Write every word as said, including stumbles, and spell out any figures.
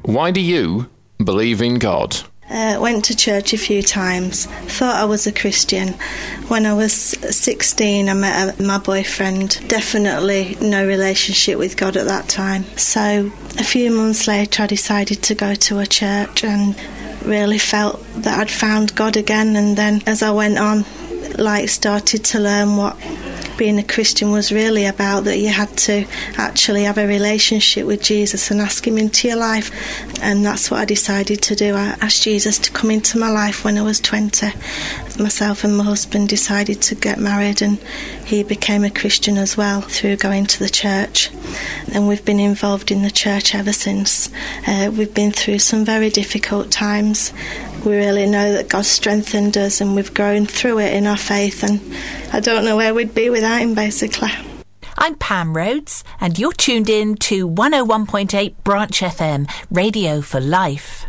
Why do you believe in God? Uh, went to church a few times. Thought I was a Christian. When I was sixteen, I met a, my boyfriend. Definitely no relationship with God at that time. So a few months later, I decided to go to a church and really felt that I'd found God again. And then as I went on, like started to learn what being a Christian was really about, that you had to actually have a relationship with Jesus and ask him into your life. And that's what I decided to do. I asked Jesus to come into my life when I was twenty. Myself and my husband decided to get married, and he became a Christian as well through going to the church. And we've been involved in the church ever since. Uh, we've been through some very difficult times. We really know that God strengthened us, and we've grown through it in our faith, and I don't know where we'd be without him, basically. I'm Pam Rhodes, and you're tuned in to one oh one point eight Branch F M, Radio for Life.